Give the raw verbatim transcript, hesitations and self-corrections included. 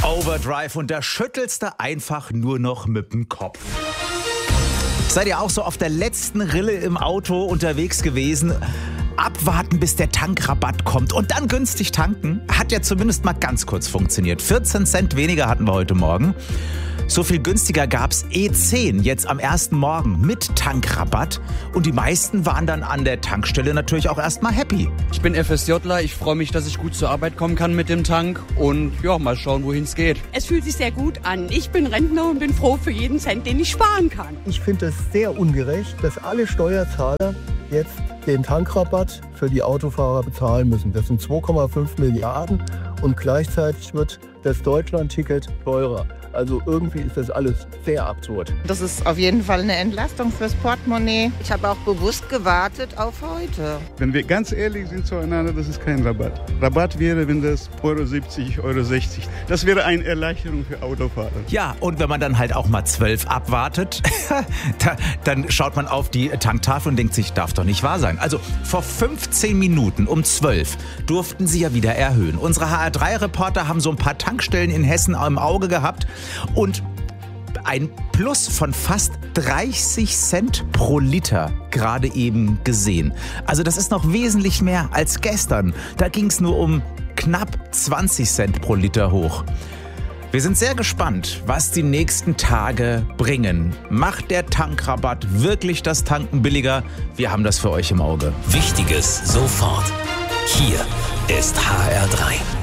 Overdrive und da schüttelst du einfach nur noch mit dem Kopf. Seid ihr auch so auf der letzten Rille im Auto unterwegs gewesen? Abwarten, bis der Tankrabatt kommt und dann günstig tanken? Hat ja zumindest mal ganz kurz funktioniert. vierzehn Cent weniger hatten wir heute Morgen. So viel günstiger gab's E zehn jetzt am ersten Morgen mit Tankrabatt. Und die meisten waren dann an der Tankstelle natürlich auch erstmal happy. Ich bin FSJler, ich freue mich, dass ich gut zur Arbeit kommen kann mit dem Tank. Und ja, mal schauen, wohin es geht. Es fühlt sich sehr gut an. Ich bin Rentner und bin froh für jeden Cent, den ich sparen kann. Ich finde es sehr ungerecht, dass alle Steuerzahler jetzt den Tankrabatt für die Autofahrer bezahlen müssen. Das sind zwei Komma fünf Milliarden und gleichzeitig wird das Deutschland-Ticket teurer. Also irgendwie ist das alles sehr absurd. Das ist auf jeden Fall eine Entlastung fürs Portemonnaie. Ich habe auch bewusst gewartet auf heute. Wenn wir ganz ehrlich sind zueinander, das ist kein Rabatt. Rabatt wäre, wenn das Euro siebzig, Euro sechzig. Das wäre eine Erleichterung für Autofahrer. Ja, und wenn man dann halt auch mal zwölf abwartet, da, dann schaut man auf die Tanktafel und denkt sich, darf doch nicht wahr sein. Also vor fünfzehn Minuten um zwölf durften sie ja wieder erhöhen. Unsere H R drei Reporter haben so ein paar Tankstellen in Hessen im Auge gehabt und ein Plus von fast dreißig Cent pro Liter gerade eben gesehen. Also das ist noch wesentlich mehr als gestern. Da ging es nur um knapp zwanzig Cent pro Liter hoch. Wir sind sehr gespannt, was die nächsten Tage bringen. Macht der Tankrabatt wirklich das Tanken billiger? Wir haben das für euch im Auge. Wichtiges sofort. Hier ist H R drei.